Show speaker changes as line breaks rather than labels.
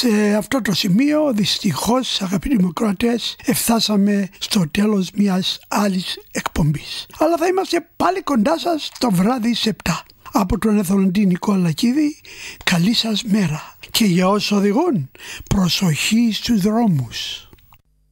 Σε αυτό το σημείο δυστυχώς, αγαπητοί μου ακροατές, φτάσαμε στο τέλος μιας άλλης εκπομπής. Αλλά θα είμαστε πάλι κοντά σας το βράδυ σε 7. Από τον εθελοντή Νικόλα Λακίδη, καλή σας μέρα. Και για όσους οδηγούν, προσοχή στους δρόμους.